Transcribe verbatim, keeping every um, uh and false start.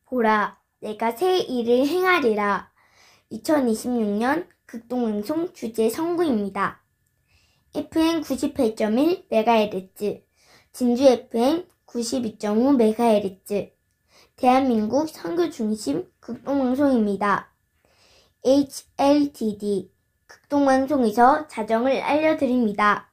보라, 내가 새 일을 행하리라. 이천이십육 년 극동방송 주제 선구입니다. 에프엠 구십팔 점 일 메가헤르츠, 진주 에프엠 구십이 점 오 메가헤르츠, 대한민국 선교 중심 극동방송입니다. 에이치엘티디 극동방송에서 자정을 알려드립니다.